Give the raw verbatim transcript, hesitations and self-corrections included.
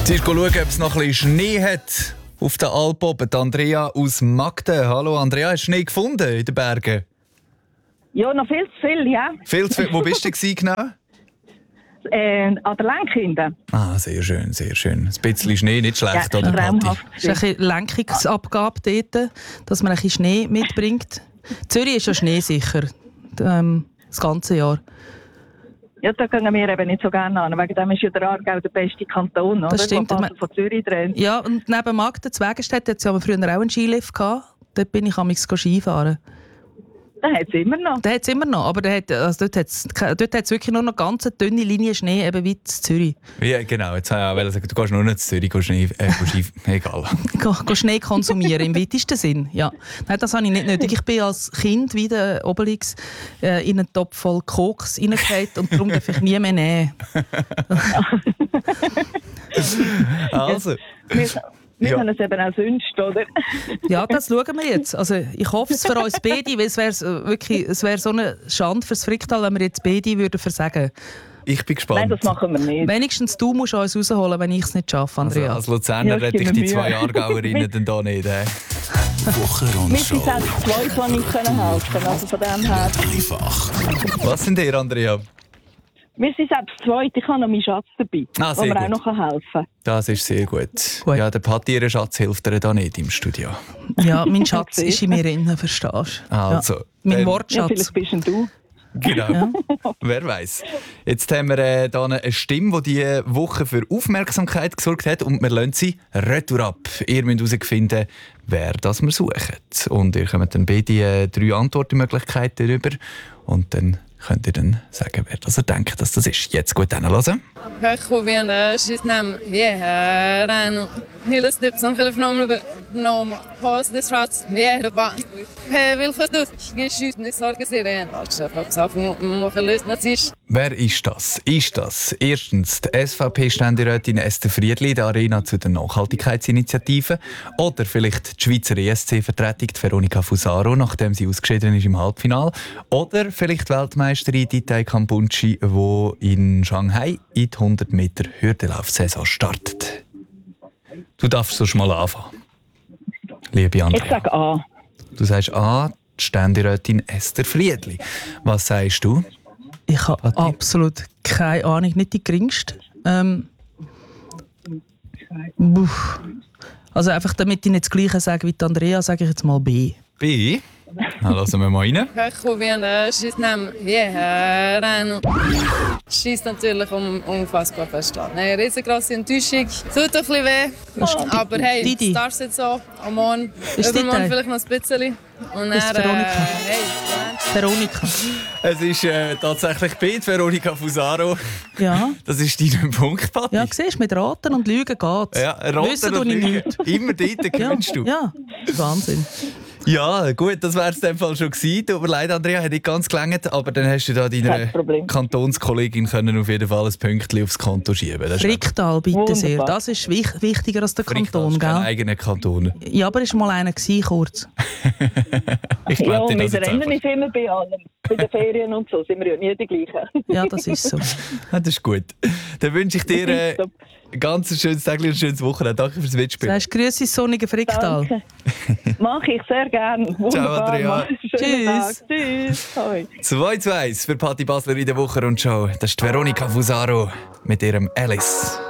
Zuerst schauen, ob es noch ein bisschen Schnee hat auf der Alp oben. Andrea aus Magden. Hallo Andrea, hast du Schnee gefunden in den Bergen? Ja, noch viel zu viel, ja. Viel zu viel. Wo bist du gewesen, genau? Äh, an der Lenkinde. Ah, sehr schön, sehr schön. Ein bisschen Schnee, nicht schlecht, Ja, oder traumhaft. Patti? Es ist eine Lenkungsabgabe dort, dass man ein bisschen Schnee mitbringt. Zürich ist ja schneesicher, ähm, das ganze Jahr. Ja, da gehen wir eben nicht so gerne an. Wegen dem ist ja der Aargau der beste Kanton, oder? Das stimmt. Wo Basel von Zürich drin. Ja, und neben Magden, Zwegenstedt, hat es ja früher auch einen Skilift gehabt. Dort bin ich amigs Skifahren. Den hat es immer noch. Den hat es immer noch, aber der hat, also dort hat es dort hat's wirklich nur noch ganz eine dünne Linie Schnee, eben wie in Zürich. Ja, genau. Jetzt habe ich auch sagen, du gehst nur nicht zu Zürich, gehst Schnee, äh, Ski, egal. Go, go Schnee konsumieren, im weitesten Sinn. Ja. Nein, das habe ich nicht nötig. Ich bin als Kind wie der Obelix äh, in einen Topf voll Koks reingefallen und darum darf ich nie mehr nehmen. Also. Wir, wir Ja. können es eben auch sonst, oder? Ja, das schauen wir jetzt. Also, ich hoffe es für uns beide, weil es wäre wirklich, es wäre so eine Schande fürs Fricktal, wenn wir jetzt beide würden versagen. Ich bin gespannt. Nein, das machen wir nicht. Wenigstens du musst uns rausholen, wenn ich es nicht schaffe, Also, Andrea. als Luzerner Ja, rette ich gib mir die Mühe. zwei Aargauerinnen dann da nicht. Äh. Wir sind Wochenrundschau. selbst zwei, die nicht helfen können. Also von dem her. Einfach. Was sind ihr, Andrea? Wir sind selbst zwei, ich habe noch meinen Schatz dabei, Ah, wo sehr mir auch gut. noch helfen kann. Das ist sehr gut. Gut. Ja, der Patti, ihr Schatz, hilft dir da nicht im Studio. Ja, mein Schatz ist in mir drin, verstehst du? Also, Ja. Mein dann- Ja, Wortschatz. vielleicht bist denn du. Genau. Ja. Wer weiß. Jetzt haben wir äh, hier eine Stimme, die diese Woche für Aufmerksamkeit gesorgt hat, und wir lassen sie retour ab. Ihr müsst herausfinden, wer das wir suchen. Und ihr kommt dann beide äh, drei Antwortmöglichkeiten rüber und dann könnt ihr dann sagen, wer das ihr denkt, dass das ist. Jetzt gut hinhören. Verchovendo, Chisnam, Vieran, Hilas Dipson, Philipnom, Nom, Pos, this Rats, Vierba, Wilfredus, Geschütten, die Sorge sehen, Altschaftsaffen, Mochelis, Nazisch. Wer ist das? Ist das erstens die S V P-Ständerätin Esther Friedli in der Arena zu der Nachhaltigkeitsinitiative? Oder vielleicht die Schweizer E S C-Vertretung Veronika Fusaro, nachdem sie ausgeschieden ist im Halbfinale? Oder vielleicht Weltmeisterin Ditai Kambunchi, die in Shanghai in die hundert Meter Hürdenlaufsaison startet? Du darfst sonst mal anfangen. Liebe Andrea. Ich sage A. Du sagst A, die Ständerätin Esther Friedli. Was sagst du? Ich habe Patti? absolut keine Ahnung, nicht die geringste. Ähm, buff. Also einfach, damit ich nicht das Gleiche sage wie die Andrea, sage ich jetzt mal B. B. Na, lassen wir mal rein. Verchovendo, Chisnam, Vieran. Schießt natürlich um, unfassbar fest an. Eine riesengroße Enttäuschung. Tut ein bisschen weh. Aber hey, Didi. das darfst jetzt so. Am Morgen, Ist übermorgen Didi? vielleicht noch ein bisschen. Und Ist dann, Veronika. Äh, hey, Veronika. Es ist äh, tatsächlich B, Veronika Fusaro. Ja, Das ist dein Punkt, Patti. ja siehst du, mit Raten und Lügen geht's. Ja, roten Wissen und tue ich Lügen. nicht. Immer dort Ja, gewinnst du. ja, Wahnsinn. Ja, gut, das wäre es in dem Fall schon gewesen. Tut mir leid, Andrea, hat nicht ganz gelangt, aber dann hast du da deiner Kein Problem. Kantonskollegin können auf jeden Fall ein Pünktchen aufs Konto schieben. Das ist Fricktal, bitte sehr. Wunderbar. Das ist wich- wichtiger als der Fricktal Kanton, ist kein gell? eigener Kanton. Ja, aber es war mal einer gewesen, kurz. Ich Ja, glaube dir wir das jetzt rennen einfach. nicht immer bei allem. Bei den Ferien und so sind wir ja nie die gleichen. Ja, das ist so. Ja, das ist gut. Dann wünsche ich dir äh, ein ganz schönes Tag und ein schönes Wochenende. Danke fürs Mitspielen. Sagst du Grüße ins sonnige Fricktal? Danke. Mache ich sehr gerne. Wunderbar. Andrea. Mach einen schönen Tschüss. Tag. Tschüss. Hoi. zwei zu eins für Patti Basler in der Woche und Show. Das ist die Veronika Fusaro mit ihrem Alice.